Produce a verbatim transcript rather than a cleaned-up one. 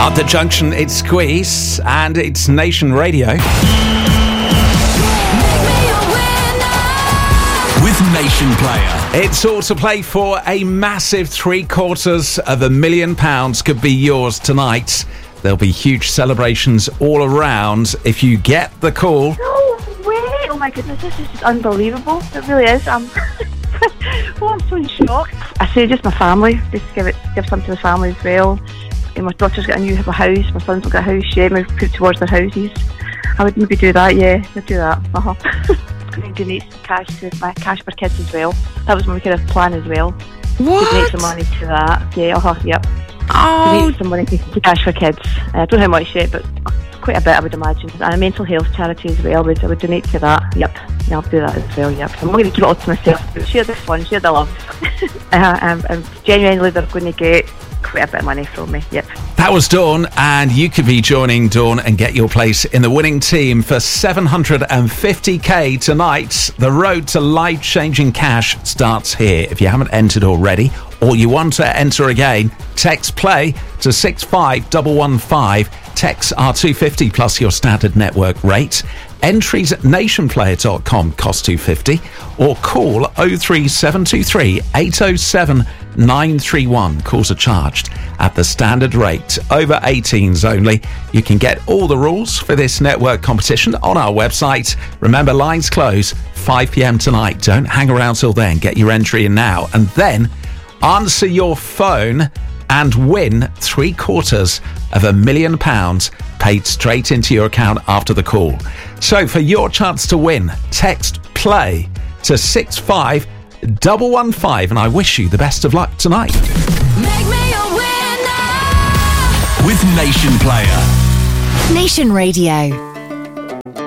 At the junction, it's Squeeze, and it's Nation Radio. With Nation Player. It's all to play for. A massive three quarters of a million pounds could be yours tonight. There'll be huge celebrations all around if you get the call. No way! Oh my goodness, this is just unbelievable. It really is. I'm, oh, I'm so in shock. I say just my family. Just give it, give some to the family as well. And my daughter's got a new house. My son's got a house. Yeah, we've put towards their houses. I would maybe do that. Yeah, I'd do that. Uh huh. And donate some cash to my Cash for Kids as well. That was my kind of plan as well. What? Donate some money to that. Yeah, uh-huh, yep. Oh. Donate some money to, to Cash for Kids. Uh, I don't know how much yet, but quite a bit I would imagine. And a mental health charity as well. I would, I would donate to that. Yep. Yeah, I'll do that as well, yep. I'm not going to keep it all to myself. Share the fun, share the love. uh, um, um, genuinely, they're going to get quite a bit of money from me, yep. That was Dawn, and you could be joining Dawn and get your place in the winning team for seven hundred fifty k tonight. The road to life-changing cash starts here. If you haven't entered already, or you want to enter again, text PLAY to six five one one five. Texts are two pounds fifty plus your standard network rate. Entries at nation player dot com cost two pounds fifty, or call oh three seven two three eight oh seven nine three one. Calls are charged at the standard rate. Over eighteens only. You can get all the rules for this network competition on our website. Remember, lines close five p.m. tonight. Don't hang around till then. Get your entry in now, and then answer your phone and win three quarters of a million pounds paid straight into your account after the call. So for your chance to win, text PLAY to six five one one five, and I wish you the best of luck tonight. Make me a winner with Nation Player. Nation Radio.